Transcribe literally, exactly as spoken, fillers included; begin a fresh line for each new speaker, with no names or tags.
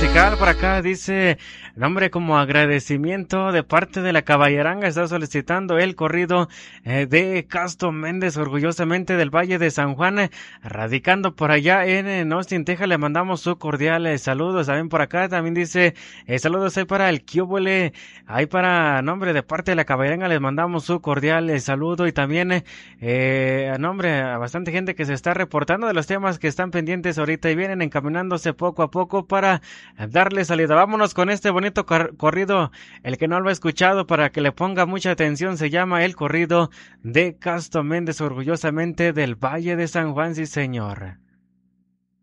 musical por acá, dice, nombre como agradecimiento de parte de la Caballeranga, está solicitando el corrido eh, de Casto Méndez, orgullosamente del Valle de San Juan, eh, radicando por allá en, en Austin, Texas. Le mandamos su cordial eh, saludos. También por acá, también dice, eh, saludos ahí para el Kiobole, ahí para nombre de parte de la Caballeranga, les mandamos su cordial eh, saludo. Y también eh, eh, a nombre a bastante gente que se está reportando de los temas que están pendientes ahorita y vienen encaminándose poco a poco para darle salida. Vámonos con este bonito cor- corrido, el que no lo ha escuchado para que le ponga mucha atención, se llama el corrido de Casto Méndez, orgullosamente del Valle de San Juan, sí señor.